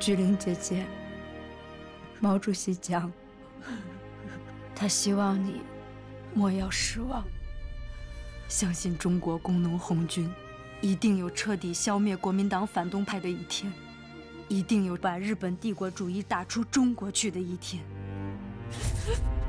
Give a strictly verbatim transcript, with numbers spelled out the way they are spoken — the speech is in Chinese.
菊玲姐姐，毛主席讲，他希望你莫要失望，相信中国工农红军一定有彻底消灭国民党反动派的一天，一定有把日本帝国主义打出中国去的一天。